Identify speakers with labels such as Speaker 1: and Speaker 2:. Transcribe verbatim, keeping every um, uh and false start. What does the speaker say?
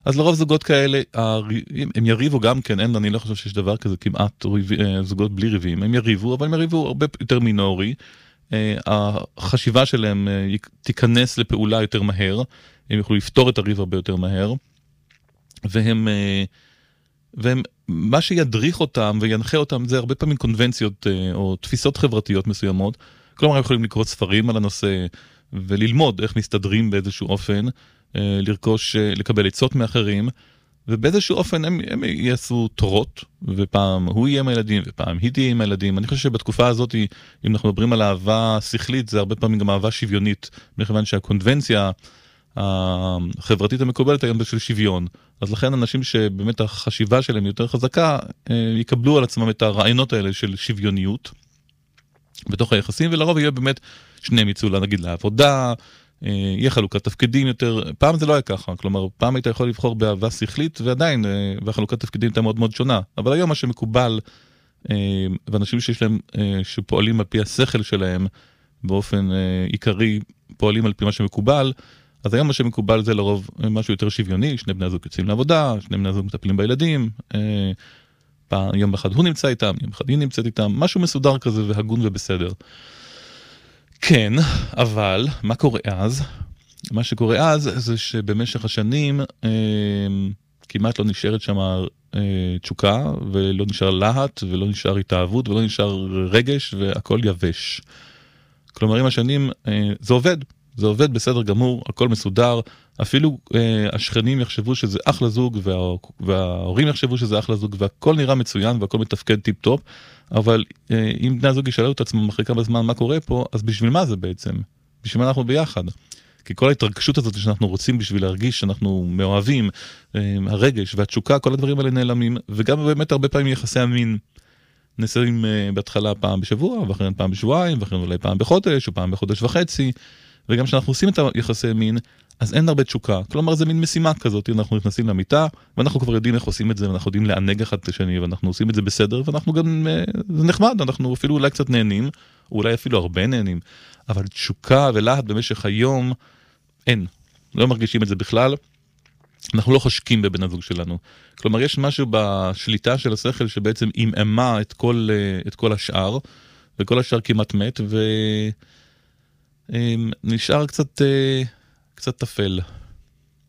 Speaker 1: אז לרוב זוגות כאלה, הם יריבו גם כן, אין, אני לא חושב שיש דבר כזה כמעט זוגות בלי ריבים, הם יריבו, אבל הם יריבו הרבה יותר מינורי, החשיבה שלהם תיכנס לפעולה יותר מהר, הם יוכלו לפתור את הריב הרבה יותר מהר, והם, והם, מה שידריך אותם וינחה אותם זה הרבה פעמים קונבנציות או תפיסות חברתיות מסוימות, כלומר הם יכולים לקרוא ספרים על הנושא וללמוד איך מסתדרים באיזשהו אופן, לרכוש, לקבל עצות מאחרים, ובאיזשהו אופן הם, הם יעשו תורות, ופעם הוא יהיה עם הילדים, ופעם היא תהיה עם הילדים. אני חושב שבתקופה הזאת, אם אנחנו מדברים על אהבה שכלית, זה הרבה פעמים גם אהבה שוויונית, מכיוון שהקונבנציה החברתית המקובלת היום בשביל שוויון. אז לכן אנשים שבאמת החשיבה שלהם יותר חזקה, יקבלו על עצמם את הרעיונות האלה של שוויוניות, בתוך היחסים, ולרוב יהיה באמת שניהם יצאו, נגיד, לעבודה, יהיה חלוקת תפקידים יותר, פעם זה לא היה ככה, כלומר, פעם היית יכול לבחור באהבה שכלית, ועדיין, והחלוקת תפקידים הייתה מאוד מאוד שונה, אבל היום מה שמקובל, ואנשים שיש להם, שפועלים על פי השכל שלהם, באופן עיקרי, פועלים על פי מה שמקובל, אז היום מה שמקובל זה לרוב משהו יותר שוויוני, שני בני הזוג יוצאים לעבודה, שני בני הזוג מטפלים בילדים, יום אחד הוא נמצא איתם, יום אחד היא נמצאת איתם, משהו מסודר כזה והגון ובסדר. כן, אבל מה קורה אז? מה שקורה אז זה שבמשך השנים אה, כמעט לא נשארת שם אה, תשוקה, ולא נשאר להט, ולא נשאר התאהבות, ולא נשאר רגש, והכל יבש. כלומר, עם השנים אה, זה עובד, זה עובד בסדר גמור, הכל מסודר, אפילו אה, השכנים יחשבו שזה אחלה זוג, וה, וההורים יחשבו שזה אחלה זוג, והכל נראה מצוין, והכל מתפקד טיפ-טופ, אבל אה, אם בני הזוג ישאלו את עצמם אחרי כמה זמן מה קורה פה, אז בשביל מה זה בעצם? בשביל מה אנחנו ביחד? כי כל ההתרגשות הזאת שאנחנו רוצים בשביל להרגיש שאנחנו מאוהבים, אה, הרגש והתשוקה, כל הדברים האלה נעלמים, וגם באמת הרבה פעמים יחסי המין נסעים אה, בהתחלה פעם בשבוע, ואחרי פעם בשבועיים, ואחרי אולי פעם בחודש, או פעם בחודש וחצי, וגם כשאנחנו עושים את היחסי מין, אז אין הרבה תשוקה. כלומר, זה מין משימה כזאת, אנחנו נכנסים למיטה, ואנחנו כבר יודעים איך עושים את זה, ואנחנו יודעים לענג אחד את השני, ואנחנו עושים את זה בסדר, ואנחנו גם, זה נחמד, אנחנו אפילו אולי קצת נהנים, אולי אפילו הרבה נהנים, אבל תשוקה ולהט במשך היום, אין. לא מרגישים את זה בכלל, אנחנו לא חושקים בבן הזוג שלנו. כלומר, יש משהו בשליטה של השכל, שבעצם איממה את כל, את כל השאר, וכל השאר כמעט מת, ו... נשאר קצת, קצת תפל.